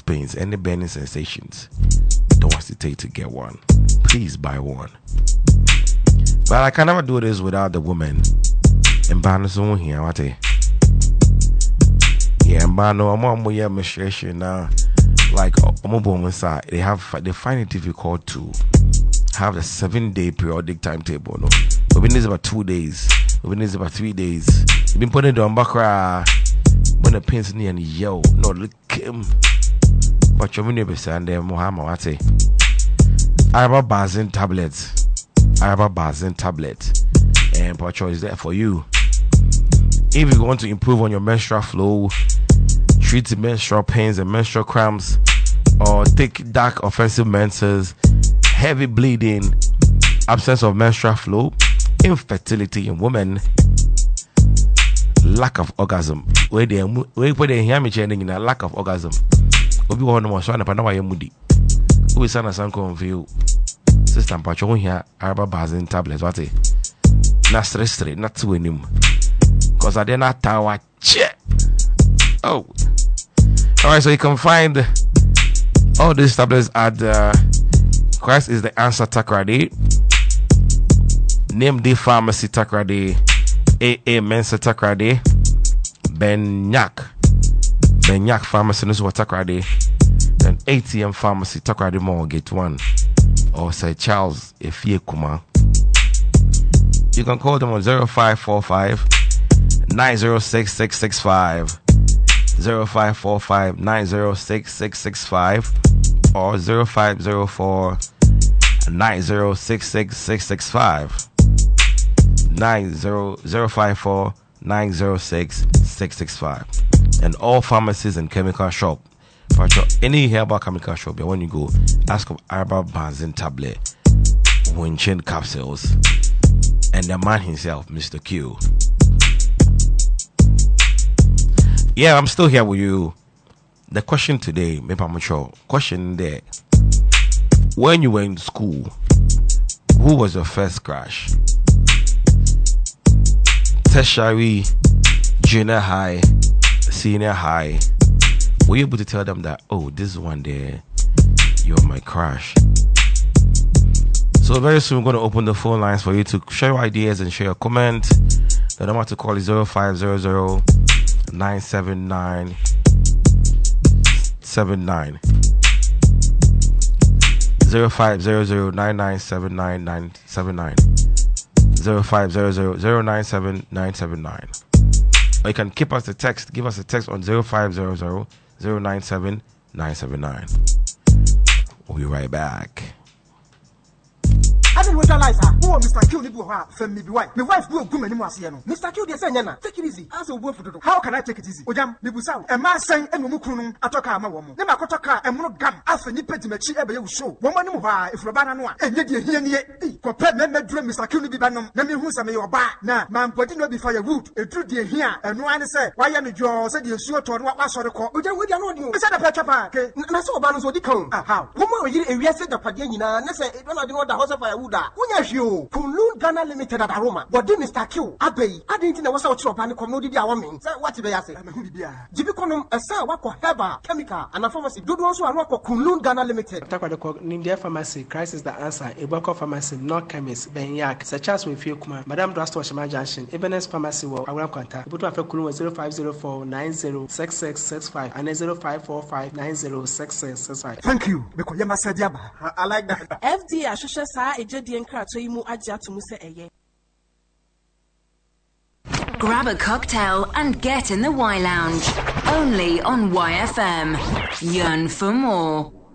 pains, any burning sensations, don't hesitate to get one. Please buy one. But I can never do this without the woman. And Bano's here, what? Yeah, and Bano, I'm on my administration now. Like, they find it difficult to have a 7-day periodic timetable. No, we've been this about 2 days. We've been this about 3 days. We've been putting it on Bakra when the pains near and yo, no, look him. But you're going to say, and then Muhammad, what say? Araba Bazin tablets. Araba Bazin tablet. And Pacho is there for you. If you want to improve on your menstrual flow, treat the menstrual pains and menstrual cramps, or take dark offensive menses, heavy bleeding, absence of menstrual flow, infertility in women, lack of orgasm. Where they hear me changing in a lack of orgasm. Obi one more so na panawa ye mudi. Obi sana sanko view. Sister Pacho here Araba Bazin tablets what eh? Na straight not to him. Cause I did not tower check. Oh. Alright, so you can find all these tablets at Christ is the Answer Takrady, Name D Pharmacy Takrady, AA Mensa Takrady, Benyak Pharmacy Nuswa Takrady, then ATM Pharmacy Takrady Mall Gate 1, or Sir Charles Efie Kuma. You can call them on 0545 906 665, 0545 906 665, or 0504 906 665, 054 906 665. And all pharmacies and chemical shop, for any herbal chemical shop, when you go, ask for Araba Bazin tablet, Winchin capsules, and the man himself, Mr. Q. Yeah, I'm still here with you. The question today, maybe I'm not sure. Question there. When you were in school, who was your first crush? Tertiary, junior high, senior high. Were you able to tell them that, oh, this one there, you're my crush? So very soon we're going to open the phone lines for you to share your ideas and share your comments. The number to call is 0500 979 79 0500 997 0500 097 979. Or you can keep us a text. Give us a text on 0500 097 979. We'll be right back. I didn't realize her. Oh, Mr. Q, me wife. My wife will go anymore. Mr. Q, they say, take it easy. As a word for the how can I take it easy? Ojam, Nibusa, a man saying, and Mukunu, Atoka, my woman. Never Kotaka, and Mono Gam, after Nipetimachi, ever show. Woman, if Rabana, and yet here, compare dream, Mr. Q, Banum, Nami who's a mayor bar. Now, man, putting up before your root, a true dear here, and one say, why am you said you sure to what was the call? Ojam, we don't know. Is that a patch? Naso Banus would come. How? Woman, you said the Padina, and I say, it don't know the house of fire. Unyashio, Kunlun Ghana Limited at Aroma, but then Mr. Q, Abbey, I didn't know what's out of and commodity. I mean, what did I say? Jibiconum, a sa wako Heba, chemical, and a pharmacy. Do also a rock of Kunlun Ghana Limited. Nindia Pharmacy, Christ is the answer. Iboko Pharmacy, not chemist, Benyak, such as with Kuma, Madame Drastwashima Junction, Ebenezer Pharmacy, or Aram Contact. Put up a Kulu 0504 906665 and 0545 906665. Thank you, because you must say, I like that. FD Ashusha Sa, Grab a cocktail and get in the Y Lounge. Only on YFM. Yearn for more.